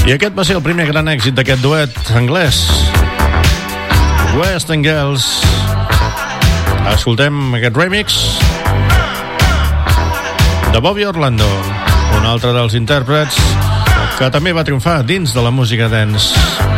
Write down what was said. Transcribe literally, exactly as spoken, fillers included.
I aquest va ser el primer gran èxit d'aquest duet anglès, West End Girls. Escoltem aquest remix de Bobby Orlando, un altre dels intèrprets que també va triomfar dins de la música dance.